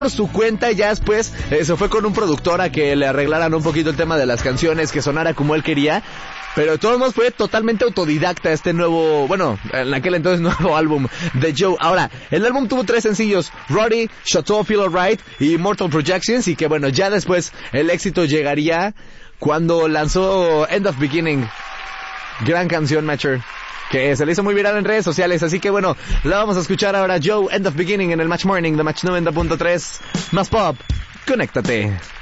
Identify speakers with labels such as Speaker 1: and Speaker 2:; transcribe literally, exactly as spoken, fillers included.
Speaker 1: por su cuenta y ya después eh, se fue con un productor a que le arreglaran un poquito el tema de las canciones, que sonara como él quería. Pero de todos modos fue totalmente autodidacta este nuevo, bueno, en aquel entonces nuevo álbum de Joe. Ahora, el álbum tuvo tres sencillos: Roddy, Chateau Feel Alright y Mortal Projections, y que bueno, ya después el éxito llegaría cuando lanzó End of Beginning. Gran canción, Matcher, que se le hizo muy viral en redes sociales, así que bueno, la vamos a escuchar ahora. Joe, End of Beginning, en el Match Morning de Match noventa punto tres. Más pop, conéctate.